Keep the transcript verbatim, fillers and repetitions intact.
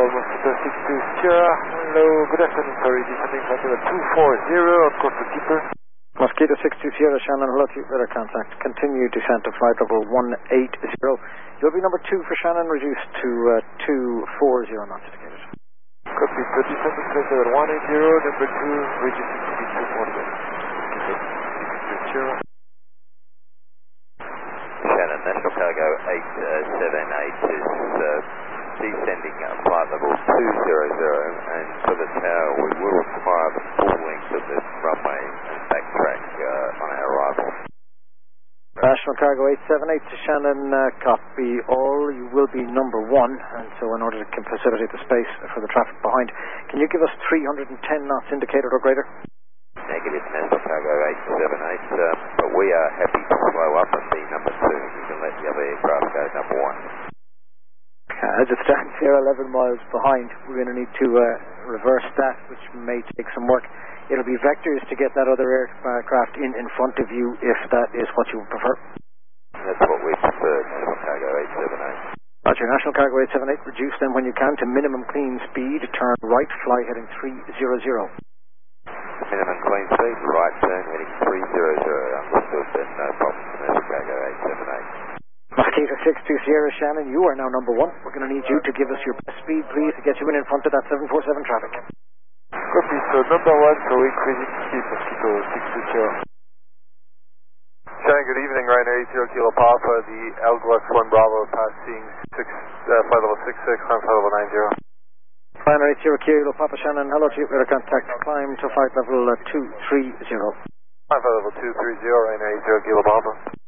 Mosquito six two Sierra. Hello, good afternoon, sorry, descending from the two four zero, of course the keeper. Mosquito six two Sierra, Shannon, hello to you, better contact. Continue descent to flight level one eight zero. You'll be number two for Shannon, reduced to uh, two four zero knots indicated. Copy, so descent to flight level one eight zero, number two, reducing to be two four zero. Okay, six two Sierra. Shannon, National Cargo eight seven eight is uh, descending at flight level two zero zero, and for the tower we will require the full length of this runway and backtrack uh, on our arrival. National Cargo eight seven eight to Shannon, uh, copy all. You will be number one, and so in order to facilitate the space for the traffic behind, can you give us three hundred ten knots indicated or greater? Negative, National Cargo eight seven eight, uh, but we are happy to slow up and be number two. You can let the other aircraft go number one. Uh, as it stands here, eleven miles behind, we're going to need to uh, reverse that, which may take some work. It'll be vectors to get that other aircraft in in front of you, if that is what you would prefer. That's what we prefer, National Cargo eight seven eight. Roger, National Cargo eight seven eight, reduce them when you can to minimum clean speed, turn right, fly heading three zero zero. Minimum clean speed, right turn heading three zero zero, understood, and no problem, National Cargo eight seven eight. Mosquito six two Sierra, Shannon, you are now number one. We're going to need you to give us your best speed, please, to get you in in front of that seven four seven traffic. Copy, so number one, so increasing speed, Mosquito six two Sierra. Shannon, good evening, Ryanair eight zero Kilo Papa, the Algoas one Bravo passing six, uh, flight level six six, climb flight level nine zero. Ryanair eight zero Kilo Papa, Shannon, hello to you, better contact, climb to flight level uh, two three zero. Climb flight level two three zero, Ryanair eight zero Kilo Papa.